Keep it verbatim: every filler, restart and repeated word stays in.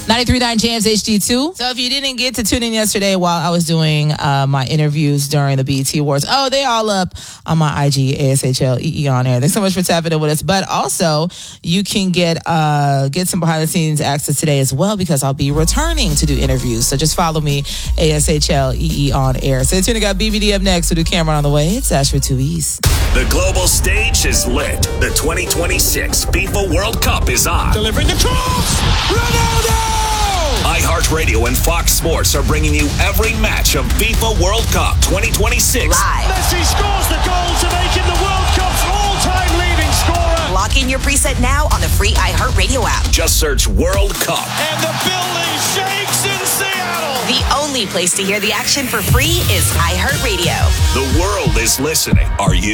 ninety-three point nine Jams H D two. So if you didn't get to tune in yesterday while I was doing uh, my interviews during the B E T Awards, oh, they all up on my I G, A S H L E E on air. Thanks so much for tapping in with us. But also, you can get uh, get some behind the scenes access today as well because I'll be returning to do interviews. So just follow me, A S H L E E on air. Stay tuned. I got B B D up next. We'll do Cameron on the way. It's Ashford two East. The global stage is lit. The twenty twenty-six FIFA World Cup is on. Delivering the cross! Ronaldo! iHeartRadio and Fox Sports are bringing you every match of FIFA World Cup twenty twenty-six. Live. Messi scores the goal to make him the World Cup's all-time leading scorer. Lock in your preset now on the free iHeartRadio app. Just search World Cup. And the building shakes in Seattle. The only place to hear the action for free is iHeartRadio. The world is listening. Are you?